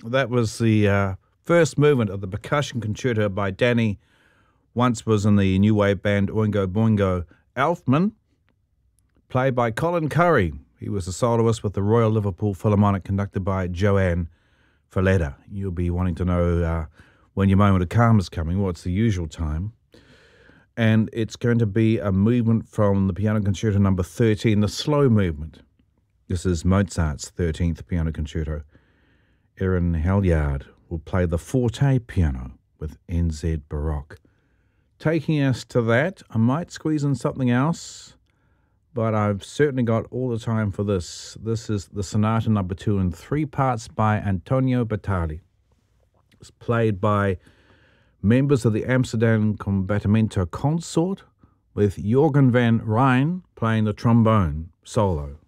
That was the first movement of the percussion concerto by Danny, once was in the new wave band Oingo Boingo Elfman, played by Colin Curry. He was a soloist with the Royal Liverpool Philharmonic, conducted by Joanne Falletta. You'll be wanting to know when your moment of calm is coming. Well, it's the usual time. And it's going to be a movement from the Piano Concerto number 13, the slow movement. This is Mozart's 13th Piano Concerto. Erin Halyard will play the forte piano with NZ Baroque. Taking us to that, I might squeeze in something else, but I've certainly got all the time for this. This is the Sonata number 2 in 3 parts by Antonio Batali. It's played by members of the Amsterdam Combattimento Consort, with Jorgen van Rijn playing the trombone solo.